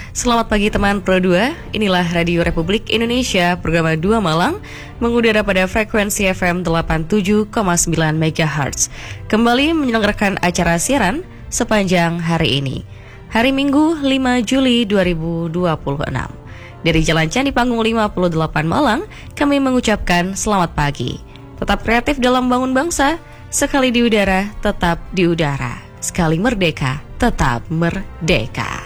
Selamat pagi teman Pro 2, inilah Radio Republik Indonesia, program 2 Malang, mengudara pada frekuensi FM 87,9 MHz. Kembali menyelenggarakan acara siaran sepanjang hari ini. Hari Minggu 5 Juli 2026. Dari Jalan Candi Panggung 58 Malang, kami mengucapkan selamat pagi. Tetap kreatif dalam bangun bangsa, sekali di udara, tetap di udara. Sekali merdeka, tetap merdeka.